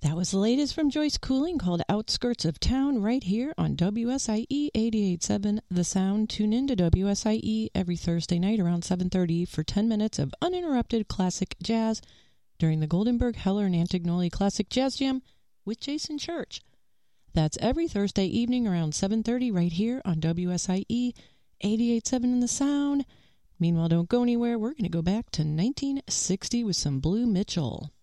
That was the latest from Joyce Cooling called Outskirts of Town right here on WSIE 88.7 The Sound. Tune in to WSIE every Thursday night around 7:30 for 10 minutes of uninterrupted classic jazz during the Goldenberg, Heller, and Antignoli Classic Jazz Jam with Jason Church. That's every Thursday evening around 7:30 right here on WSIE 88.7 in The Sound. Meanwhile, don't go anywhere. We're going to go back to 1960 with some Blue Mitchell.